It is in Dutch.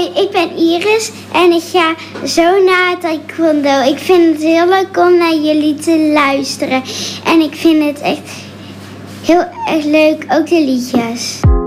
ik ben Iris en ik ga zo naar taekwondo. Ik vind het heel leuk om naar jullie te luisteren. En ik vind het echt heel erg leuk, ook de liedjes.